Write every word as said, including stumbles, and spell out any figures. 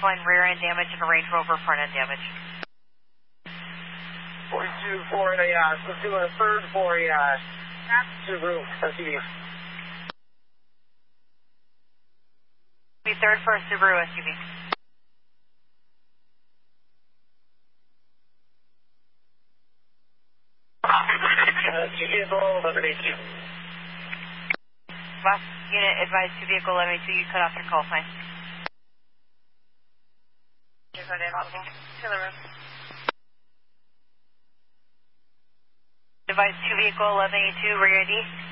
one rear end damage and a Range Rover front end damage. forty-two for a, uh, let's do a third for a, uh, Subaru S U V. Be third for a Subaru S U V. Uh, two vehicle, eleven eighty-two. Last unit advised two vehicle eleven eighty-two, you cut off your call sign. Here's our audible. To the room. Advised two vehicle eleven eighty-two, rear I D.